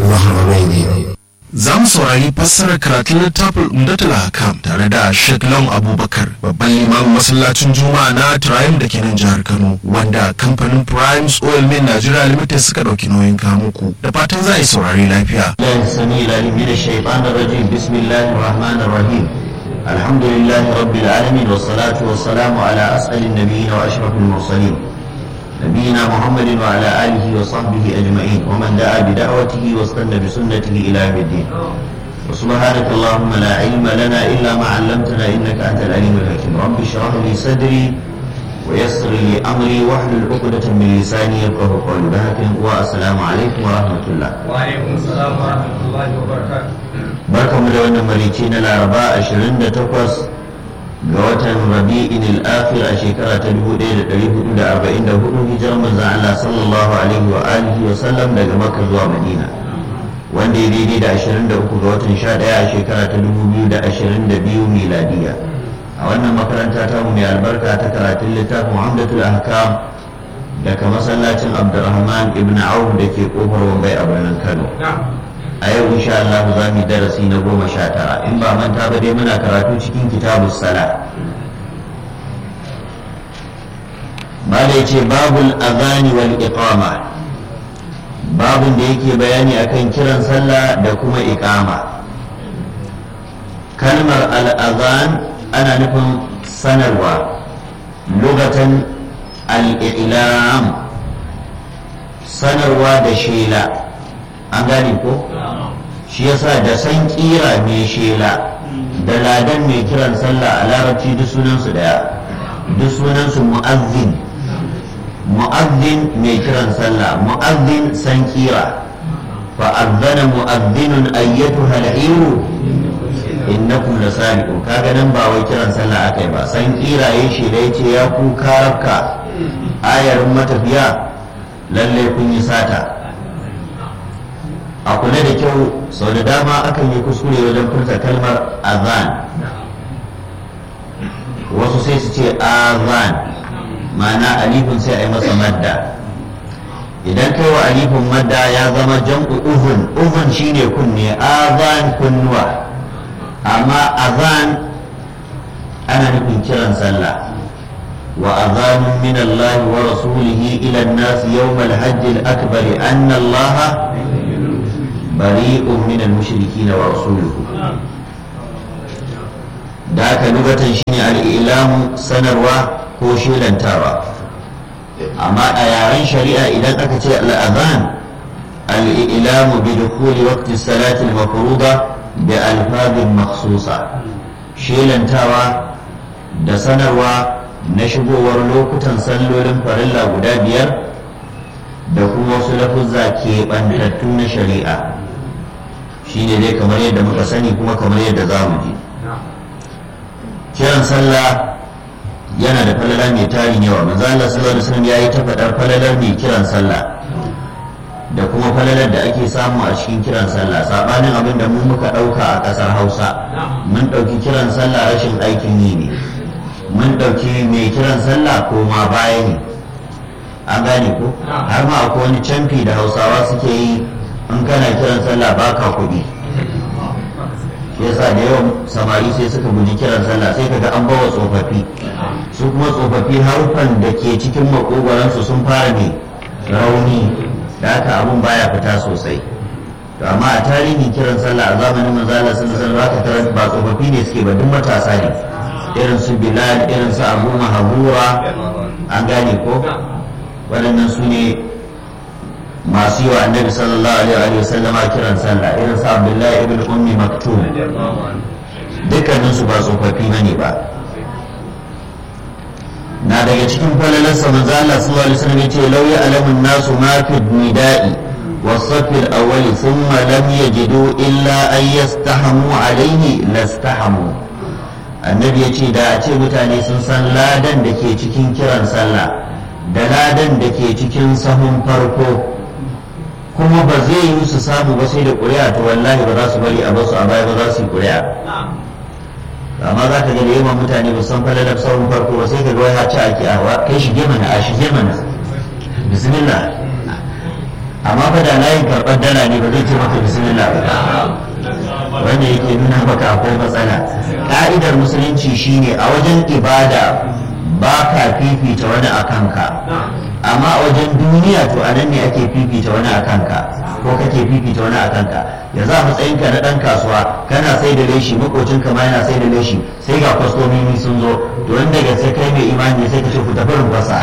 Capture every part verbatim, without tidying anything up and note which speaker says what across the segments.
Speaker 1: الرحيم.
Speaker 2: za mu saurari fassarar karatun littafin umdatul hakam tare da Sheikh Lawan Abubakar, babban limamin masallacin Juma'a na Triumph da ke nan jihar Kano, wanda kamfanin Primes Oil Mill Nigeria Limited suka dauki nauyin kawo muku. Da fatan za a yi saurari lafiya.
Speaker 3: Sami lalim min ash-shaytanir rajim. Bismillahir rahmanir rahim. Alhamdulillahi rabbil alamin was salatu was salamu ala as'alin nabiyyin wa ashrafil mursalin. نبينا محمد وعلى آله وصحبه أجمعين ومن دعا بدعوته واستنى بسنته إلى يوم الدين. وسبحانك اللهم لا علم لنا إلا ما علمتنا إنك أنت العليم الحكيم. رب اشرح لي صدري ويسر لي أمري واحلل عقدة من لساني يفقهوا قولي. والسلام عليكم ورحمة الله.
Speaker 4: وعليكم السلام ورحمة الله وبركاته.
Speaker 3: بركة مدونة مريتين الأربعاء عشرين تقوس ga watan rabi'in al-akhir a shekara ta dubu ɗaya da ɗari hudu da arba'in da hudu hijirar manzon Allah sallallahu alaihi wa alihi wa sallam daga Makka zuwa Madina, wanda ya daidai da ashirin da uku ga watan sha ɗaya a shekara ta dubu biyu da ashirin da biyu miladiya. A wannan makaranta ta mu mai albarka ta karatun littafin Umdatul Ahkam daga masallacin Abdurrahman ibn Auf da ke kofar Wambai a birnin Kano. A yau insha Allah za mu darasi na goma sha tara, in ba manta ba dai muna karatu cikin kitabus sala. Malai ce babul azani wal iqama, babun da yake bayani akan kiran sallah da kuma iqama. Kalmar al-azan ana nufin sanarwa, lugatan al-i'lam, sanarwa da shela. An gane ko? Shi yasa da san kira mai shela da ladan mai kiran sallah a larabci duk sunansu daya, duk sunansu mu'azzin. Mu'azzin mai kiran sallah, mu'azzin san kira. Fa'azzana mu'azzinun ayyatuha al-iru innakum lasariqun. Kaga nan ba wai kiran sallah akai ba, san kira yayin shela yace ya ku karabka ayarin matafiya lalle kun yi sata. A kula da kyau, sau da dama akan yi kuskure wajen furta kalmar azan. Wasu sai su ce azan, ma'ana alifin sai a yi masa madda. Idan kai wa alifin madda ya zama jam'u uzun, uzun shine kunne, azan kunnuwa. Amma azan ana nufin kiran sallah. Wa azanun min Allah wa rasulihi ila an-nas yawm al-hajj al-akbar anna Allah bari'un min al-mushrikin wa rasuluhu. Da aka lugatan shine al-ilamu, sanarwa ko shelantawa. Amma a yaren shari'a idan aka ce al-adhan, al-ilamu bi dukhuli waqti salati al-mafruḍa bi alfazin makhsusa, shelantawa da sanarwa na shigowar lokutan sallolin farilla guda biyar da kuma wasu lafuzza keɓantattu na shari'a. Shi ne dai kamar yadda muka sani kuma kamar yadda za mu ji. Kiran sallah yana da falala mai tarin yawa. Manzo Allah sallallahu alaihi wasallam yayi ta faɗar falalar mai kiran sallah da kuma falalar da ake samu a cikin kiran sallah, sabanin abin da mu muka ɗauka a ƙasar Hausa. Mun ɗauki kiran sallah rashin aikin yi ne, mun ɗauki mai kiran sallah koma baya ne. An gane ko? Har ma akwai wani camfi da Hausawa suke yi, in kana kiran sallah baka kuɗi. Shi yasa da yawan samari sai suka guji kiran sallah, sai kaga an bawa tsofaffi, su kuma tsofaffi harufan da ke cikin makogoransu sun fara mai rauni, da haka abun baya fita sosai. To amma a tarihin kiran sallah a zamanin manzo Allah sallallahu alaihi wasallam ba tsofaffi ne suke ba, duk matasa ne, irin su Bilal, irin su Abu Mahzura. An gane ko? Waɗannan su ne masu yi wa annabi sallallahu alaihi wa sallama kiran sallah, irin su Abdullahi ibn Ummi Maktum. Dukkanin su ba tsofaffi bane ba. Na daga cikin falalarsa manzo Allah sallallahu alaihi wasallam yace law ya'lamu an-nasu ma fi nida'i was-saff al-awwal thumma lam yajidu illa an yastahamu alayhi lastahamu. Annabi yace da a ce mutane sun san ladan da ke cikin kiran sallah da ladan da ke cikin sahun farko, kuma ba zai yi su samu ba sai da ƙuri'a, to wallahi ba za su bari a basu a baya ba, za su yi ƙuri'a. Amma za ka ga da yawan mutane ba san falalar sahun farko ba, sai ka ga ya ci ake a kai shige mana a shige mana bismillah. amma fa da layin karɓar dala ne ba zai ce maka bismillah ba, wanda yake nuna maka akwai matsala. Ka'idar musulunci shine a wajen ibada ba ka fifita wani a kanka, amma a wajen duniya to a nan ne ake fifita wani a kanka ko kake fifita wani a kanka. Yanzu a matsayinka na ɗan kasuwa kana sai da leshi, makocinka ma yana sai da leshi, sai ga kwastomomi sun zo, to wanda ga sai kai mai imani sai ka ce ku tafi rumfasa.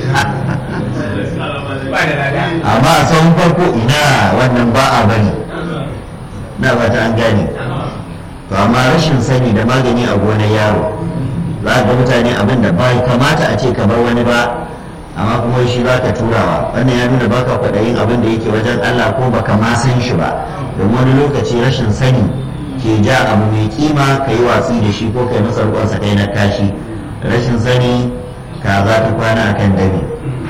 Speaker 3: Amma a tsawon farko ina wannan ba a bari, na ba ta an gane. To amma rashin sani da magani a gonar yaro, za ga mutane abin da ba kamata a ce kamar wani ba, amma kuma shi za ka turawa. Wannan ya nuna baka kwaɗayin abin da yake wajen Allah ko baka ma san shi ba, don wani lokaci rashin sani ke ja abu mai kima ka yi watsi da shi ko kai masa ruwansa kai na kashi. Rashin sani ka za ta kwana akan dami.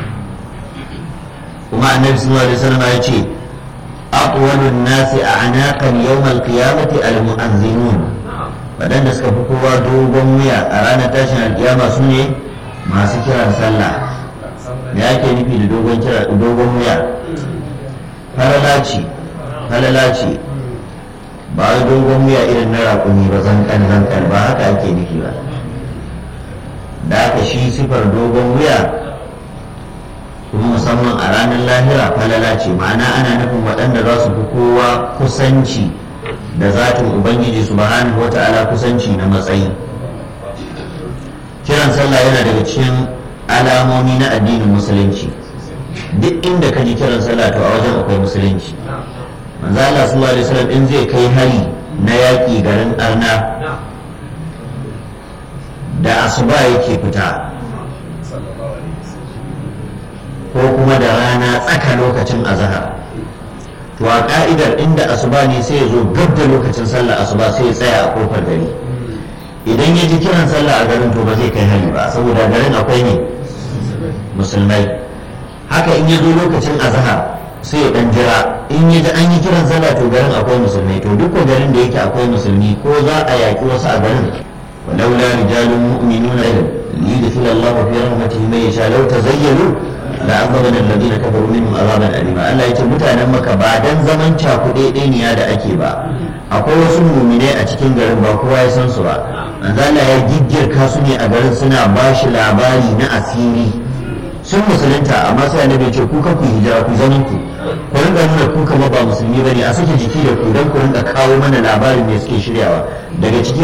Speaker 3: kuma annabi sallallahu alaihi wasallam ya ce aqwalun nasi a'naqan yawm al-qiyamati al-mu'azzinun, wadanda suka fi kowa dogon wuya a ranar tashin alkiyama su ne masu kiran sallah. me ake nufi da dogon kira dogon wuya? falala ce falala ce ba dogon wuya irin na raƙumi ba, zankan zankan ba haka ake nufi ba. da aka shi sifar dogon wuya kuma musamman a ranar lahira falala ce, ma'ana ana nufin waɗanda za su fi kowa kusanci da zatin ubangiji subhanahu wata'ala, kusanci na matsayi. kiran sallah yana daga cikin alamomi na addinin musulunci. duk inda ka ji kiran sallah to a wajen akwai musulunci. manzo Allah sallallahu alaihi wasallam in zai kai hari na yaƙi garin arna da asuba yake fita ko kuma da rana tsaka lokacin azhar. to a ka'idar inda asuba ne sai ya zo gab da lokacin sallah asuba sai ya tsaya a kofar gari. idan ya ji kiran sallah a garin to ba zai kai hari ba, saboda garin akwai ne musulmai. haka in ya zo lokacin azhar sai ya dan jira, in ya ji an yi kiran sallah to garin akwai musulmai. to duk garin da yake akwai musulmi ko za a yaƙi wasu a garin, walaula rijalun mu'minuna liyudkhil Allahu fi rahmatihi man yasha law tazayyalu la azabana alladhina kafaru minhum azaban alima. Allah ya ce mutanen Makka ba dan zaman cakuɗe ɗaniya da ake ba, akwai wasu mu'minai a cikin garin ba kowa ya san su ba. manzo Allah ya giggirka su ne a garin suna ba shi labari na asiri. sun musulunta amma sai annabi ya ce ku kan ku hijira ku zaman ku ku rinka nuna ku kamar ba musulmi bane, a sake jiki da ku dan ku rinka kawo mana labarin me suke shiryawa. daga ciki